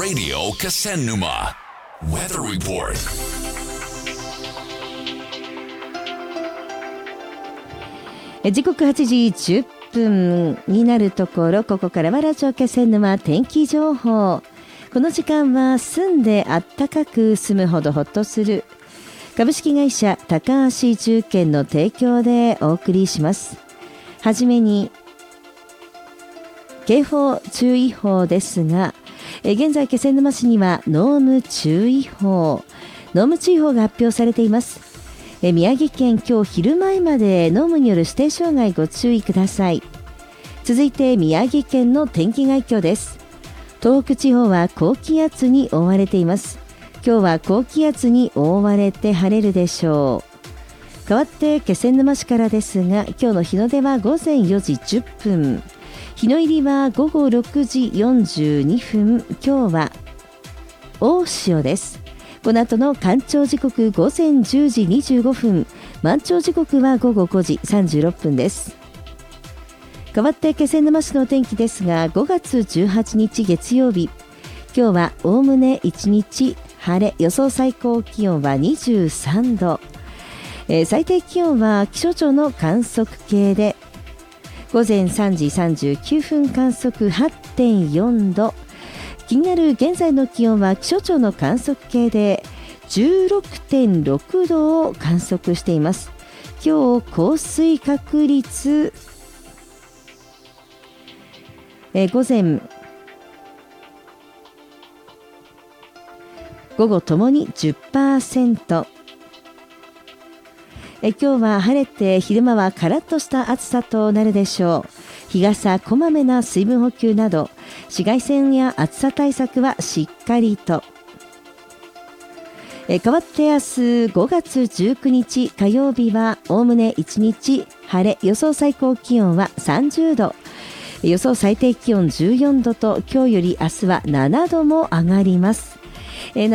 Radio Kasennuma Weather Report. 時刻8時10分になるところ、ここからはラジオ気仙沼天気情報。この時間は住んであったかく住むほどほっとする株式会社高橋住建の提供でお送りします。はじめに警報注意報ですが、現在気仙沼市には濃霧注意報が発表されています。宮城県、今日昼前まで濃霧による指定障害ご注意ください。続いて宮城県の天気概況です。東北地方は高気圧に覆われています。今日は高気圧に覆われて晴れるでしょう。変わって気仙沼市からですが、今日の日の出は午前4時10分、日の入りは午後6時42分。今日は大潮です。この後の干潮時刻午前10時25分、満潮時刻は午後5時36分です。変わって気仙沼市の天気ですが、5月18日月曜日、今日はおおむね1日晴れ、予想最高気温は23度、最低気温は気象庁の観測計で午前3時39分観測 8.4 度、気になる現在の気温は気象庁の観測計で 16.6 度を観測しています。今日降水確率午前午後ともに 10%。今日は晴れて昼間はカラッとした暑さとなるでしょう。日傘、こまめな水分補給など紫外線や暑さ対策はしっかりと。変わって明日5月19日火曜日はおおむね1日晴れ、予想最高気温は30度、予想最低気温14度と今日より明日は7度も上がります。